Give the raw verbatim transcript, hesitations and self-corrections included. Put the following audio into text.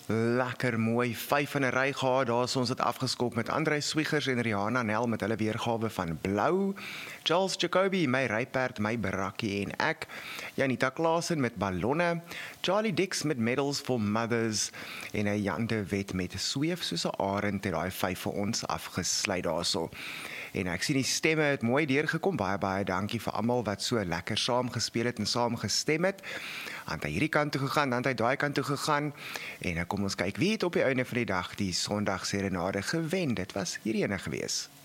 Lekker mooi, vyf in 'n ry gehad, daar is ons het afgeskop met André Swiggers en Rihanna Nel met hulle weergawe van Blou, Charles Jacobi, my ryperd, my barrakkie en ek, Janita Klaasen met Ballonne, Charlie Dix met Medals for Mothers en 'n Jan de Wet met Sweef soos 'n arend het daai vyf vir ons afgesluit daarso. En ek sien die stemme het mooi deurgekom, baie baie dankie vir almal wat so lekker saam gespeel het en saam gestem het. Dan het hy hierdie kant toe gegaan, dan het hy daai kant toe gegaan. En dan kom ons kyk wie het op die einde van die dag die Sondag Serenade gewen. Dit was hierdie ene gewees.